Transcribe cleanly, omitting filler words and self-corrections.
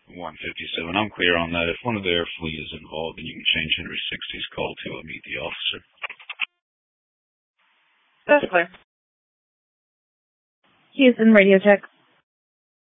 157. I'm clear on that. If one of their fleet is involved, then you can change Henry 60's call to meet the officer. That's clear. Houston, radio check.